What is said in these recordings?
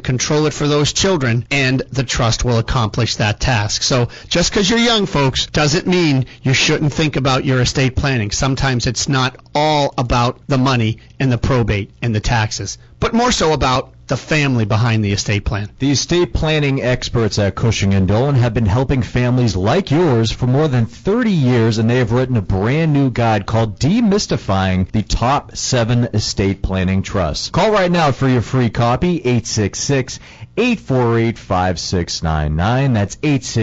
control it for those children, and the trust will accomplish that task. So just because you're young, folks, doesn't mean you shouldn't think about your estate planning. Sometimes it's not all about the money and the probate and the taxes, but more so about the family behind the estate plan. The estate planning experts at Cushing & Dolan have been helping families like yours for more than 30 years, and they have written a brand new guide called Demystifying the Top 7 Estate Planning Trusts. Call right now for your free copy, 866-848-5699. That's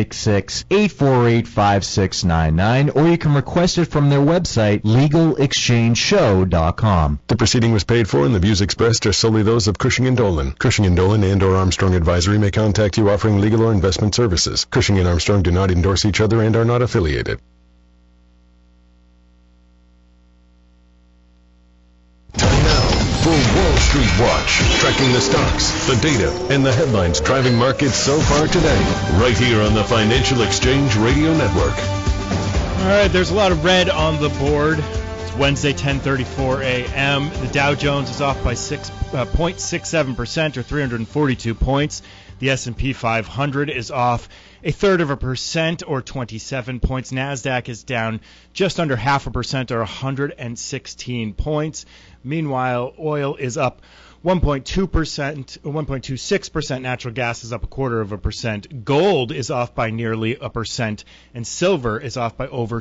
866-848-5699. Or you can request it from their website, LegalExchangeShow.com. The proceeding was paid for, and the views expressed are solely those of Cushing & Dolan. Cushing & Dolan and or Armstrong Advisory may contact you offering legal or investment services. Cushing & Armstrong do not endorse each other and are not affiliated. Time now for Wall Street Watch, tracking the stocks, the data, and the headlines driving markets so far today, right here on the Financial Exchange Radio Network. All right, there's a lot of red on the board. Wednesday, 10:34 a.m. The Dow Jones is off by 0.67% or 342 points. The S&P 500 is off 0.33% or 27 points. NASDAQ is down just under 0.5% or 116 points. Meanwhile, oil is up 1.2%, 1.26%. Natural gas is up 0.25%. Gold is off by nearly 1%, and silver is off by over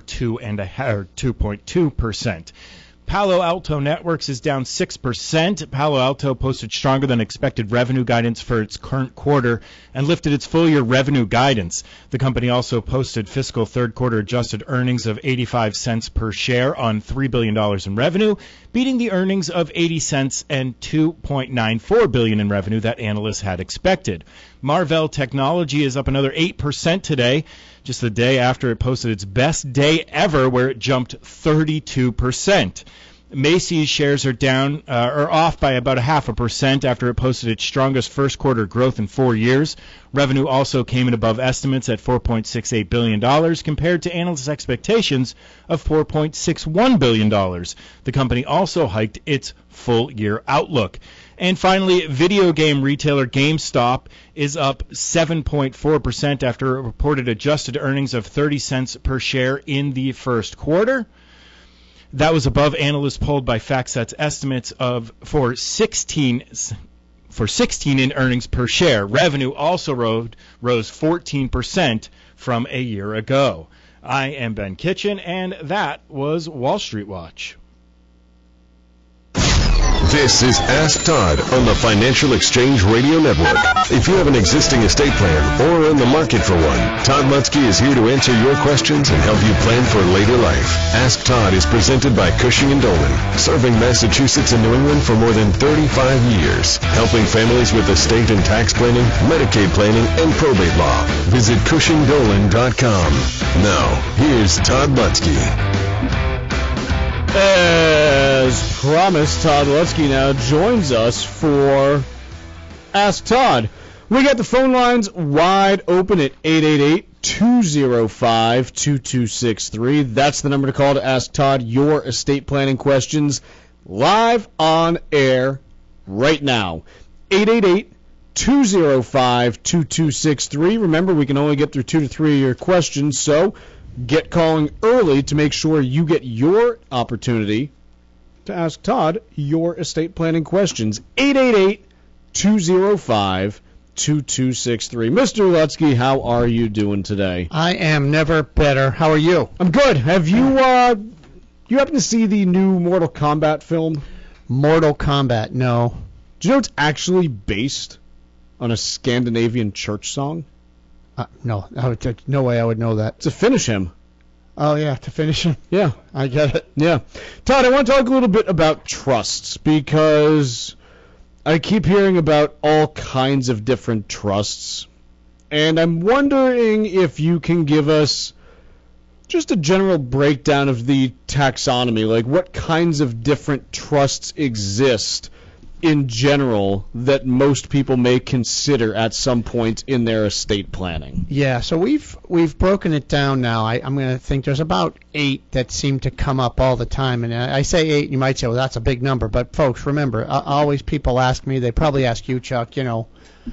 2.2%. Palo Alto Networks is down 6%. Palo Alto posted stronger than expected revenue guidance for its current quarter and lifted its full-year revenue guidance. The company also posted fiscal third-quarter adjusted earnings of 85 cents per share on $3 billion in revenue, beating the earnings of 80 cents and $2.94 billion in revenue that analysts had expected. Marvell Technology is up another 8% today, just the day after it posted its best day ever, where it jumped 32%. Macy's shares are off by about 0.5% after it posted its strongest first quarter growth in 4 years. Revenue also came in above estimates at $4.68 billion compared to analysts' expectations of $4.61 billion. The company also hiked its full-year outlook. And finally, video game retailer GameStop is up 7.4% after it reported adjusted earnings of 30 cents per share in the first quarter. That was above analysts polled by FactSet's estimates for 16 in earnings per share. Revenue also rose 14% from a year ago. I am Ben Kitchen, and that was Wall Street Watch. This is Ask Todd on the Financial Exchange Radio Network. If you have an existing estate plan or are in the market for one, Todd Lutzke is here to answer your questions and help you plan for later life. Ask Todd is presented by Cushing & Dolan, serving Massachusetts and New England for more than 35 years, helping families with estate and tax planning, Medicaid planning, and probate law. Visit CushingDolan.com. Now, here's Todd Lutzke. As promised, Todd Lutzke now joins us for Ask Todd. We got the phone lines wide open at 888-205-2263. That's the number to call to ask Todd your estate planning questions live on air right now. 888-205-2263. Remember, we can only get through 2 to 3 of your questions, so get calling early to make sure you get your opportunity to ask Todd your estate planning questions. 888-205-2263. Mr. Lutzke, how are you doing today? I am never better. How are you? I'm good. Have you you happen to see the new Mortal Kombat film? Mortal Kombat, no. Do you know it's actually based on a Scandinavian church song? No, no way I would know that. To finish him. Oh, yeah, to finish him? Yeah. I get it. Yeah. Todd, I want to talk a little bit about trusts because I keep hearing about all kinds of different trusts, and I'm wondering if you can give us just a general breakdown of the taxonomy, like what kinds of different trusts exist in general that most people may consider at some point in their estate planning. Yeah, so we've broken it down now. I'm going to think there's about 8 that seem to come up all the time. And I say 8, you might say, well, that's a big number. But, folks, remember, always people ask me, they probably ask you, Chuck,